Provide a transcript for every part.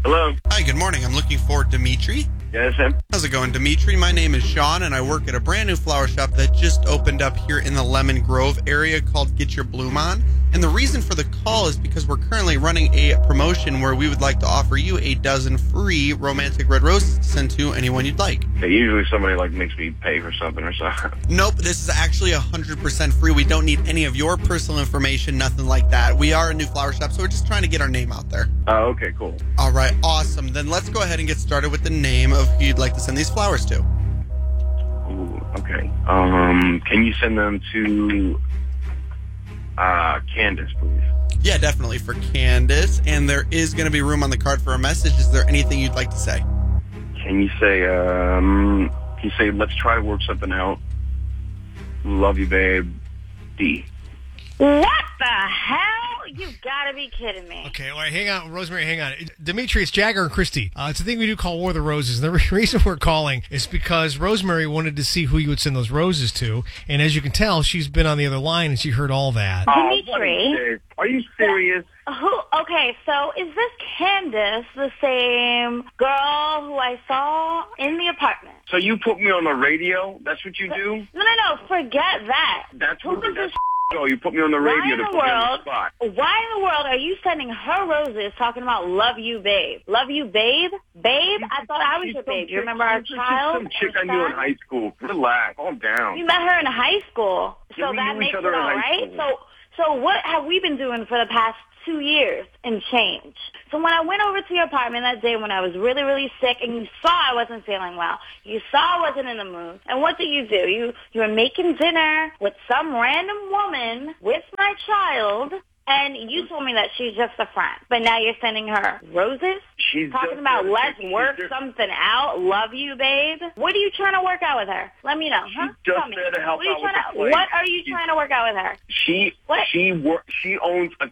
Hello. Hi, good morning. I'm looking for Dimitri. Yeah, that's him. How's it going, Dimitri? My name is Sean, and I work at a brand new flower shop that just opened up here in the Lemon Grove area called Get Your Bloom On. And the reason for the call is because we're currently running a promotion where we would like to offer you a dozen free romantic red roses to send to anyone you'd like. Yeah, usually somebody makes me pay for something or something. Nope, this is actually 100% free. We don't need any of your personal information, nothing like that. We are a new flower shop, so we're just trying to get our name out there. Oh, okay, cool. All right, awesome. Then let's go ahead and get started with the name of who you'd like to send these flowers to. Ooh, okay. Can you send them to Candace, please? Yeah, definitely for Candace. And there is going to be room on the card for a message. Is there anything you'd like to say? Can you say, let's try to work something out. Love you, babe. D. What the hell? You gotta be kidding me. Okay, all right, hang on. Rosemary, hang on. Dimitri, it's Jagger and Christy. It's a thing we do called War of the Roses. And the reason we're calling is because Rosemary wanted to see who you would send those roses to. And as you can tell, she's been on the other line and she heard all that. Dimitri? Are you serious? Okay, so is this Candace the same girl who I saw in the apartment? So you put me on the radio? That's what you do? No, forget that. That's who what is this? Oh, you put me on the radio to put me on the spot. Why in the world are you sending her roses talking about love you, babe? Love you, babe? Babe? I thought I was your babe. You remember our child? Some chick I knew in high school. Relax. Calm down. You met her in high school. Yeah, So we that knew makes each it other in all high right? school. So what have we been doing for the past 2 years and change? So when I went over to your apartment that day when I was really, really sick and you saw I wasn't feeling well, you saw I wasn't in the mood, and what did? You were making dinner with some random woman with my child, and you told me that she's just a friend. But now you're sending her roses? She's talking about let's work something out, love you, babe. What are you trying to work out with her? Let me know, huh? She's just Tell me. there to help out with the place. What are you trying to work out with her? She owns a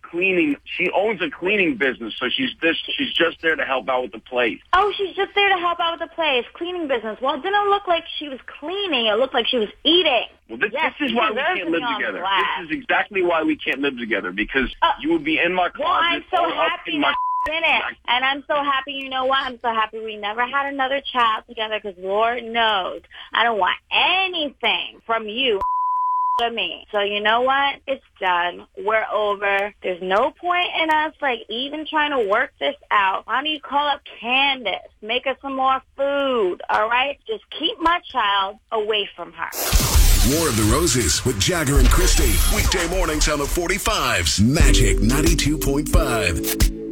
cleaning business, so she's just there to help out with the place. Oh, she's just there to help out with the place, cleaning business. Well, it didn't look like she was cleaning. It looked like she was eating. Well, this is why we can't live together. This is exactly why we can't live together, because you would be in my closet. Well, I'm so all up happy in my in it. And I'm so happy, you know what? I'm so happy we never had another child together, because Lord knows I don't want anything from you to me. So you know what? It's done. We're over. There's no point in us even trying to work this out. Why don't you call up Candace? Make her some more food, all right? Just keep my child away from her. War of the Roses with Jagger and Christy. Weekday mornings on the 45s. Magic 92.5.